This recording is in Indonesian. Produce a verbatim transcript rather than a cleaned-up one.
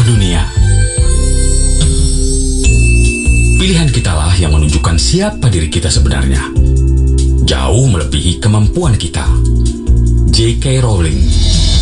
dunia. Pilihan kitalah yang menunjukkan siapa diri kita sebenarnya. Jauh melebihi kemampuan kita. J K. Rowling.